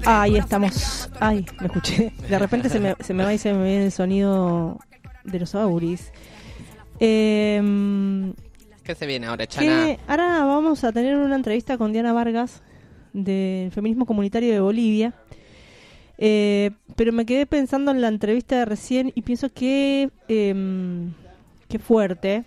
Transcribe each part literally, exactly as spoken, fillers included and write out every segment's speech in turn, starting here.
Ahí estamos. Ay, me escuché. De repente se me, se me va y se me viene el sonido de los auris. Eh, ¿Qué se viene ahora, Chana? Ahora vamos a tener una entrevista con Diana Vargas del Feminismo Comunitario de Bolivia. Eh, pero me quedé pensando en la entrevista de recién y pienso que eh, qué fuerte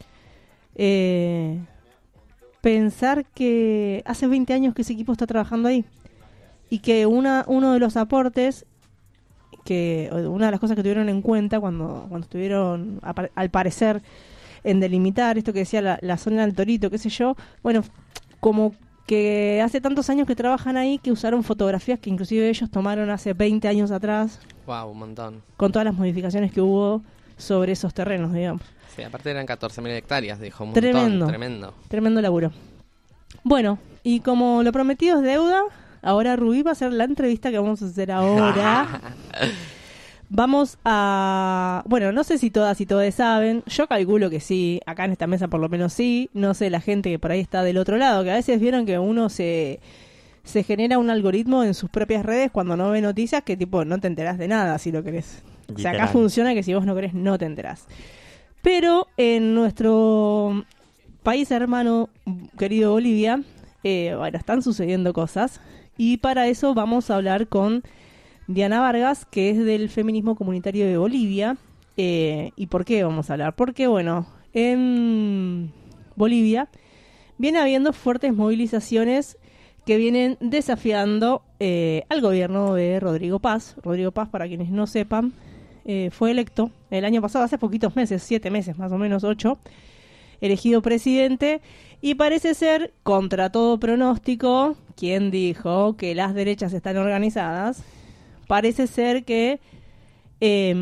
eh, pensar que hace veinte años que ese equipo está trabajando ahí y que una uno de los aportes, que una de las cosas que tuvieron en cuenta cuando, cuando estuvieron al parecer en delimitar esto que decía la, la zona del Torito, qué sé yo, bueno, como que hace tantos años que trabajan ahí que usaron fotografías que inclusive ellos tomaron hace veinte años atrás. Wow, un montón. Con todas las modificaciones que hubo sobre esos terrenos, digamos. Sí, aparte eran catorce mil hectáreas, dijo. Un Tremendo. Montón, tremendo. Tremendo laburo. Bueno, y como lo prometido es deuda, ahora Rubí va a hacer la entrevista que vamos a hacer ahora. Vamos a... Bueno, no sé si todas y todos saben. Yo calculo que sí. Acá en esta mesa por lo menos sí. No sé la gente que por ahí está del otro lado. Que a veces vieron que uno se... Se genera un algoritmo en sus propias redes cuando no ve noticias que tipo no te enterás de nada si lo querés. Literal. O sea, acá funciona que si vos no querés no te enterás. Pero en nuestro país hermano querido Bolivia, eh, bueno, están sucediendo cosas. Y para eso vamos a hablar con Diana Vargas, que es del Feminismo Comunitario de Bolivia. Eh, ¿Y por qué vamos a hablar? Porque, bueno, en Bolivia viene habiendo fuertes movilizaciones que vienen desafiando eh, al gobierno de Rodrigo Paz. Rodrigo Paz, para quienes no sepan, eh, fue electo el año pasado, hace poquitos meses, siete meses más o menos, ocho, elegido presidente, y parece ser, contra todo pronóstico, quien dijo que las derechas están organizadas, parece ser que eh,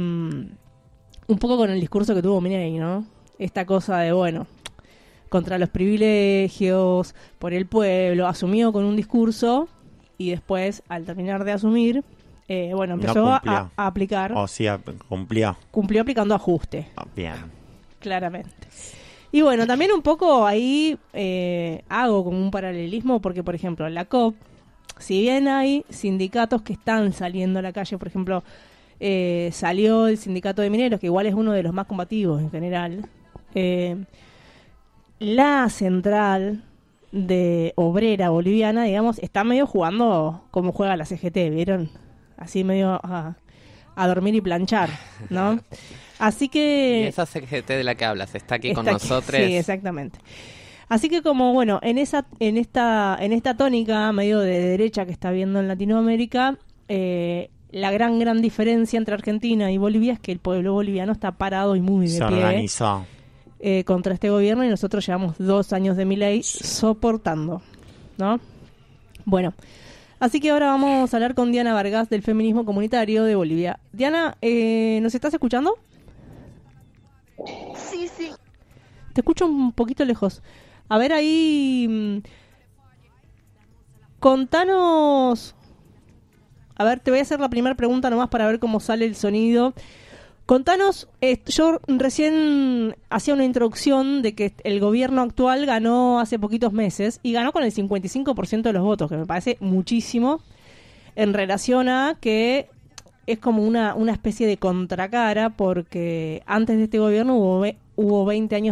un poco con el discurso que tuvo Milei, ¿no? Esta cosa de, bueno, contra los privilegios, por el pueblo, asumió con un discurso y después, al terminar de asumir, eh, bueno, empezó no a, a aplicar. O sí, cumplió. Cumplió aplicando ajuste. Oh, bien. Claramente. Y bueno, también un poco ahí eh, hago como un paralelismo porque, por ejemplo, la COP, si bien hay sindicatos que están saliendo a la calle, por ejemplo, eh, salió el sindicato de mineros, que igual es uno de los más combativos en general, eh, la central de obrera boliviana, digamos, está medio jugando como juega la C G T, ¿vieron? Así medio a, a dormir y planchar, ¿no? Así que... Y esa C G T de la que hablas, ¿está aquí está con aquí, nosotros? Sí, exactamente. Así que como, bueno, en esa en esta en esta tónica medio de derecha que está viendo en Latinoamérica, eh, la gran, gran diferencia entre Argentina y Bolivia es que el pueblo boliviano está parado y muy de Se pie. organizó. Eh, contra este gobierno y nosotros llevamos dos años de Milei soportando, ¿no? Bueno, así que ahora vamos a hablar con Diana Vargas del Feminismo Comunitario de Bolivia. Diana, eh, ¿nos estás escuchando? Sí, sí. Te escucho un poquito lejos. A ver ahí, contanos, a ver, te voy a hacer la primera pregunta nomás para ver cómo sale el sonido. Contanos, eh, yo recién hacía una introducción de que el gobierno actual ganó hace poquitos meses y ganó con el cincuenta y cinco por ciento de los votos, que me parece muchísimo en relación a que es como una, una especie de contracara porque antes de este gobierno hubo, hubo veinte años